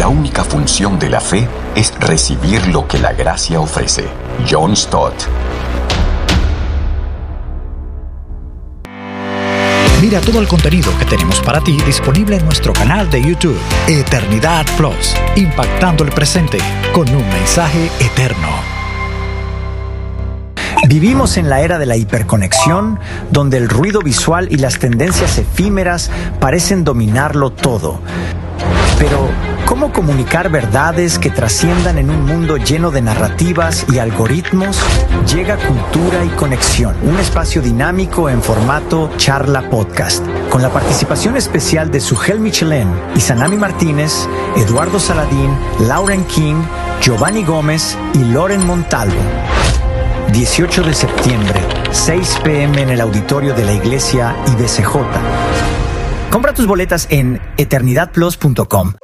La única función de la fe es recibir lo que la gracia ofrece. John Stott. Mira todo el contenido que tenemos para ti disponible en nuestro canal de YouTube, Eternidad Plus, impactando el presente con un mensaje eterno. Vivimos en la era de la hiperconexión, donde el ruido visual y las tendencias efímeras parecen dominarlo todo. Pero, ¿cómo comunicar verdades que trasciendan en un mundo lleno de narrativas y algoritmos? Llega Cultura y Conexión, un espacio dinámico en formato charla podcast, con la participación especial de Sujel Michelén, Izanami Martínez, Eduardo Saladín, Lauren King, Giovanni Gómez y Loren Montalvo. 18 de septiembre, 6 p.m. en el auditorio de la iglesia IBCJ. Compra tus boletas en eternidadplus.com.